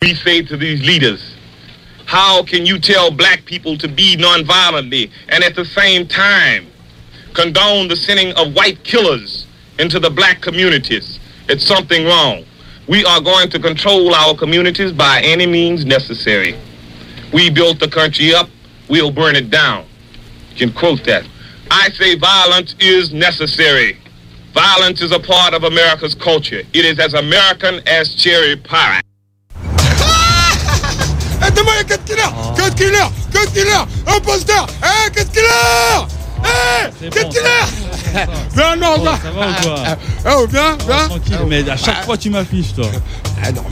We say to these leaders, how can you tell black people to be nonviolently and at the same time condone the sending of white killers into the black communities? It's something wrong. We are going to control our communities by any means necessary. We built the country up, we'll burn it down. You can quote that. I say violence is necessary. Violence is a part of America's culture. It is as American as cherry pie. Qu'est-ce qu'il a imposteur. Qu'est-ce qu'il a qu'est-ce qu'il a. Viens, non, ça va ou quoi? Viens. Tranquille, mais à chaque fois tu m'affiches, toi. Non.